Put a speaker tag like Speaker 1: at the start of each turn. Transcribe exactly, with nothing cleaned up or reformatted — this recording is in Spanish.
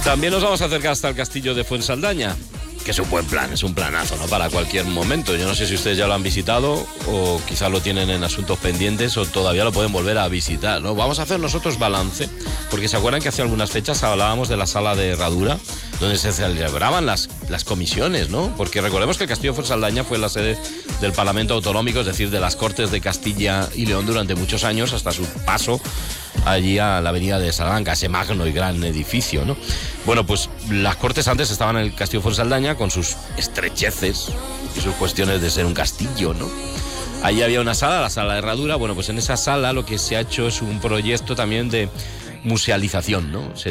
Speaker 1: También nos vamos a acercar hasta el castillo de Fuensaldaña, que es un buen plan, es un planazo, ¿no? Para cualquier momento. Yo no sé si ustedes ya lo han visitado o quizás lo tienen en asuntos pendientes o todavía lo pueden volver a visitar, ¿no? Vamos a hacer nosotros balance, porque se acuerdan que hace algunas fechas hablábamos de la sala de herradura, donde se celebraban las, las comisiones, ¿no? Porque recordemos que el castillo de Fuensaldaña fue la sede del Parlamento Autonómico, es decir, de las Cortes de Castilla y León durante muchos años, hasta su paso allí a la avenida de Salamanca, ese magno y gran edificio, ¿no? Bueno, pues las Cortes antes estaban en el castillo de Fuensaldaña con sus estrecheces y sus cuestiones de ser un castillo, ¿no? Allí había una sala, la sala de herradura. Bueno, pues en esa sala lo que se ha hecho es un proyecto también de musealización, ¿no? Se